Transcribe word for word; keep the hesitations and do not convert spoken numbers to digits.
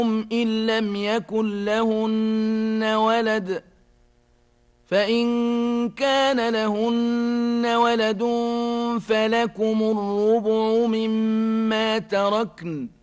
إن لم يكن لهن ولد فإن كان لهن ولد فلكم الربع مما تركن